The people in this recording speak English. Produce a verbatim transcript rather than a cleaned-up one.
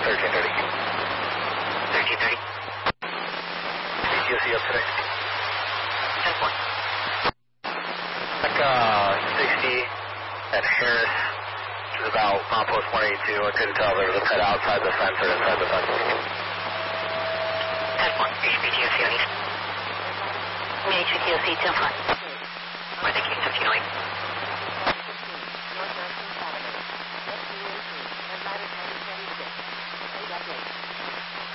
thirteen thirty. thirteen thirty. H T O C up today. ten four. Like uh, sixty at Harris, which is about milepost one eighty-two. I couldn't tell if there was a pet outside the fence or inside the fence. ten four. H B T O C on east. H B T O C ten four.